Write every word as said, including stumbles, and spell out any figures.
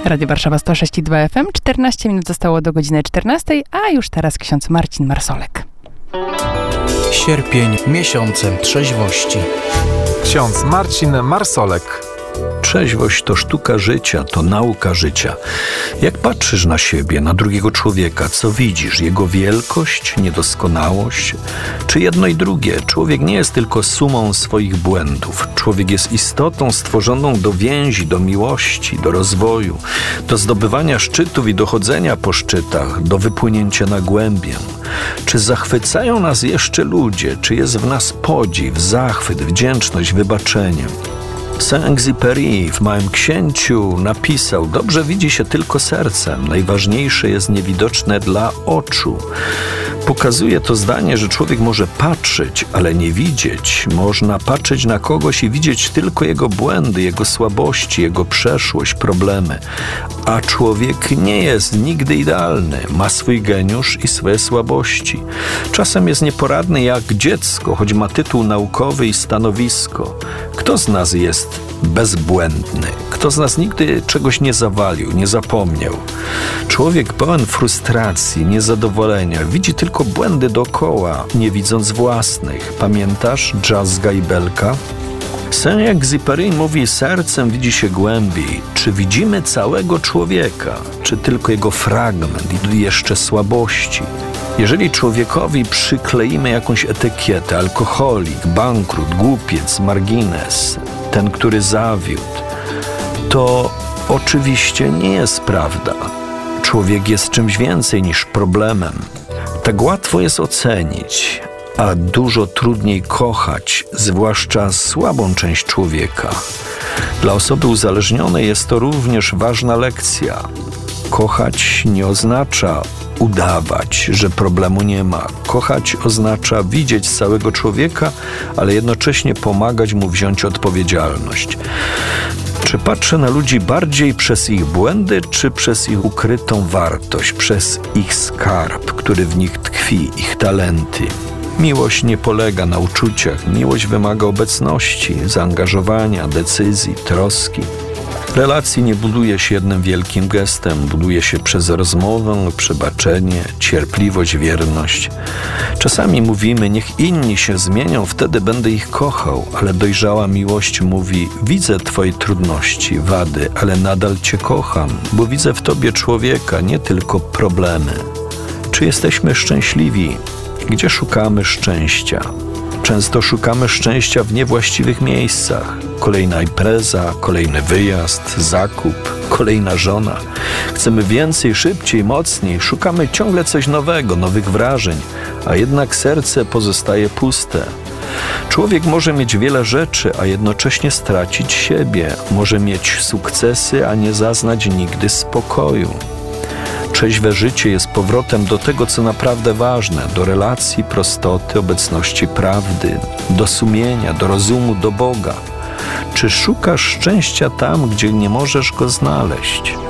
Radio Warszawa sto sześć i dwa F M, czternaście minut zostało do godziny czternastej, a już teraz ksiądz Marcin Marsolek. Sierpień miesiącem trzeźwości. Ksiądz Marcin Marsolek. Trzeźwość to sztuka życia, to nauka życia. Jak patrzysz na siebie, na drugiego człowieka, co widzisz? Jego wielkość, niedoskonałość? Czy jedno i drugie? Człowiek nie jest tylko sumą swoich błędów. Człowiek jest istotą stworzoną do więzi, do miłości, do rozwoju, do zdobywania szczytów i dochodzenia po szczytach, do wypłynięcia na głębię. Czy zachwycają nas jeszcze ludzie? Czy jest w nas podziw, zachwyt, wdzięczność, wybaczenie? Saint-Exupéry w Małym Księciu napisał: dobrze widzi się tylko sercem, najważniejsze jest niewidoczne dla oczu. Pokazuje to zdanie, że człowiek może patrzeć, ale nie widzieć. Można patrzeć na kogoś i widzieć tylko jego błędy, jego słabości, jego przeszłość, problemy. A człowiek nie jest nigdy idealny. Ma swój geniusz i swoje słabości. Czasem jest nieporadny jak dziecko, choć ma tytuł naukowy i stanowisko. Kto z nas jest bezbłędny? Kto z nas nigdy czegoś nie zawalił, nie zapomniał? Człowiek pełen frustracji, niezadowolenia, widzi tylko błędy dookoła, nie widząc własnych. Pamiętasz Dżazga i Belka? Saint-Exupéry mówi: sercem widzi się głębiej. Czy widzimy całego człowieka, czy tylko jego fragment i jeszcze słabości? Jeżeli człowiekowi przykleimy jakąś etykietę, alkoholik, bankrut, głupiec, margines, ten, który zawiódł, to oczywiście nie jest prawda. Człowiek jest czymś więcej niż problemem. Tak łatwo jest ocenić, a dużo trudniej kochać, zwłaszcza słabą część człowieka. Dla osoby uzależnionej jest to również ważna lekcja. Kochać nie oznacza udawać, że problemu nie ma. Kochać oznacza widzieć całego człowieka, ale jednocześnie pomagać mu wziąć odpowiedzialność. Czy patrzę na ludzi bardziej przez ich błędy, czy przez ich ukrytą wartość, przez ich skarb, który w nich tkwi, ich talenty? Miłość nie polega na uczuciach. Miłość wymaga obecności, zaangażowania, decyzji, troski. Relacji nie buduje się jednym wielkim gestem, buduje się przez rozmowę, przebaczenie, cierpliwość, wierność. Czasami mówimy: niech inni się zmienią, wtedy będę ich kochał, ale dojrzała miłość mówi: widzę twoje trudności, wady, ale nadal cię kocham, bo widzę w tobie człowieka, nie tylko problemy. Czy jesteśmy szczęśliwi? Gdzie szukamy szczęścia? Często szukamy szczęścia w niewłaściwych miejscach. Kolejna impreza, kolejny wyjazd, zakup, kolejna żona. Chcemy więcej, szybciej, mocniej. Szukamy ciągle coś nowego, nowych wrażeń, a jednak serce pozostaje puste. Człowiek może mieć wiele rzeczy, a jednocześnie stracić siebie. Może mieć sukcesy, a nie zaznać nigdy spokoju. Trzeźwe życie jest powrotem do tego, co naprawdę ważne, do relacji, prostoty, obecności prawdy, do sumienia, do rozumu, do Boga. Czy szukasz szczęścia tam, gdzie nie możesz go znaleźć?